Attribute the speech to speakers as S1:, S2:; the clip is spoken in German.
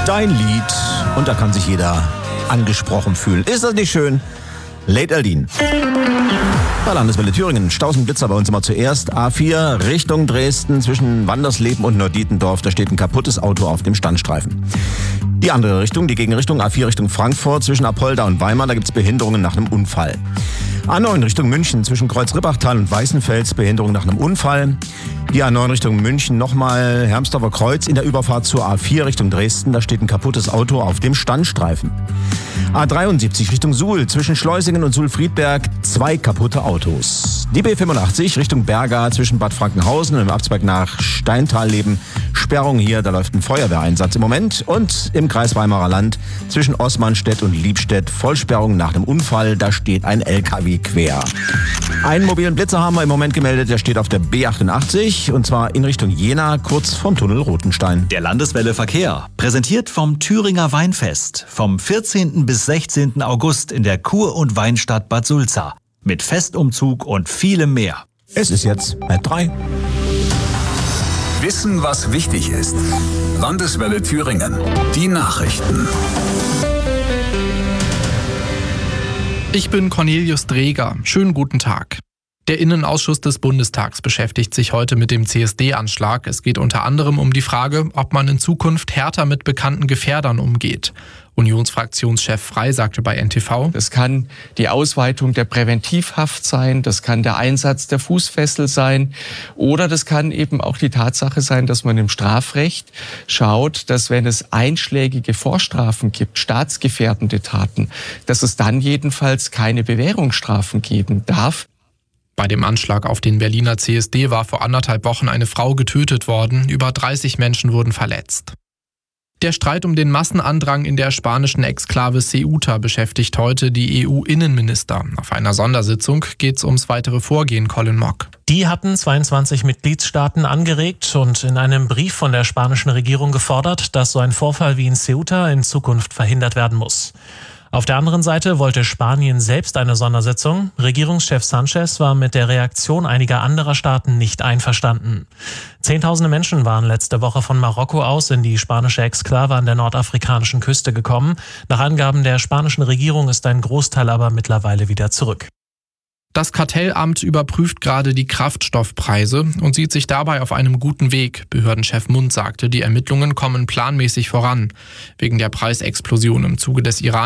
S1: Dein Lied und da kann sich jeder angesprochen fühlen. Ist das nicht schön? Late Aldin. Bei Landeswelle Thüringen, Stausenblitzer bei uns immer zuerst. A4 Richtung Dresden zwischen Wandersleben und Neu-Dietendorf. Da steht ein kaputtes Auto auf dem Standstreifen. Die andere Richtung, die Gegenrichtung, A4 Richtung Frankfurt zwischen Apolda und Weimar. Da gibt's Behinderungen nach einem Unfall. A9 Richtung München zwischen Kreuz-Rippachtal und Weißenfels. Behinderung nach einem Unfall. Die A9 Richtung München nochmal Hermsdorfer Kreuz in der Überfahrt zur A4 Richtung Dresden. Da steht ein kaputtes Auto auf dem Standstreifen. A73 Richtung Suhl zwischen Schleusingen und Suhl-Friedberg 2 kaputte Autos. Die B85 Richtung Berga zwischen Bad Frankenhausen und im Abzweig nach Steintalleben. Sperrung hier, da läuft ein Feuerwehreinsatz im Moment. Und im Kreis Weimarer Land zwischen Osmanstedt und Liebstedt Vollsperrung nach einem Unfall. Da steht ein LKW quer. Einen mobilen Blitzer haben wir im Moment gemeldet, der steht auf der B88 und zwar in Richtung Jena, kurz vom Tunnel Rotenstein.
S2: Der Landeswelle Verkehr, präsentiert vom Thüringer Weinfest, vom 14. bis 16. August in der Kur- und Weinstadt Bad Sulza. Mit Festumzug und vielem mehr.
S1: Es ist jetzt 3:30.
S3: Wissen, was wichtig ist. Landeswelle Thüringen. Die Nachrichten.
S4: Ich bin Cornelius Dreger. Schönen guten Tag. Der Innenausschuss des Bundestags beschäftigt sich heute mit dem CSD-Anschlag. Es geht unter anderem um die Frage, ob man in Zukunft härter mit bekannten Gefährdern umgeht. Unionsfraktionschef Frey sagte bei NTV:
S5: Das kann die Ausweitung der Präventivhaft sein, das kann der Einsatz der Fußfessel sein oder das kann eben auch die Tatsache sein, dass man im Strafrecht schaut, dass wenn es einschlägige Vorstrafen gibt, staatsgefährdende Taten, dass es dann jedenfalls keine Bewährungsstrafen geben darf.
S4: Bei dem Anschlag auf den Berliner CSD war vor 1,5 Wochen eine Frau getötet worden, über 30 Menschen wurden verletzt. Der Streit um den Massenandrang in der spanischen Exklave Ceuta beschäftigt heute die EU-Innenminister. Auf einer Sondersitzung geht es ums weitere Vorgehen, Colin Mock.
S6: Die hatten 22 Mitgliedstaaten angeregt und in einem Brief von der spanischen Regierung gefordert, dass so ein Vorfall wie in Ceuta in Zukunft verhindert werden muss. Auf der anderen Seite wollte Spanien selbst eine Sondersitzung. Regierungschef Sanchez war mit der Reaktion einiger anderer Staaten nicht einverstanden. Zehntausende Menschen waren letzte Woche von Marokko aus in die spanische Exklave an der nordafrikanischen Küste gekommen. Nach Angaben der spanischen Regierung ist ein Großteil aber mittlerweile wieder zurück.
S4: Das Kartellamt überprüft gerade die Kraftstoffpreise und sieht sich dabei auf einem guten Weg. Behördenchef Mund sagte, die Ermittlungen kommen planmäßig voran. Wegen der Preisexplosion im Zuge des